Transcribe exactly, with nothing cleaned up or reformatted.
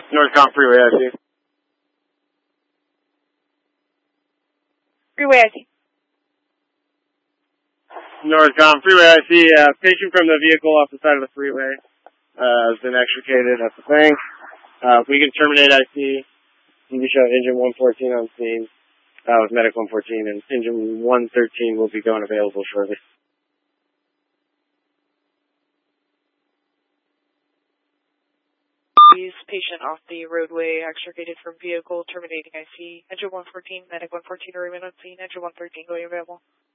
Northcom Freeway, I see. Freeway, I see. Northcom Freeway, I see. Uh, patient from the vehicle off the side of the freeway uh, has been extricated at the bank. Uh, we can terminate I C. You can show engine one fourteen on scene uh, with medic one fourteen, and engine one thirteen will be going available shortly. Please, patient off the roadway, extricated from vehicle, terminating I C. Engine one fourteen, medic one fourteen, remain on scene. Engine one thirteen going available.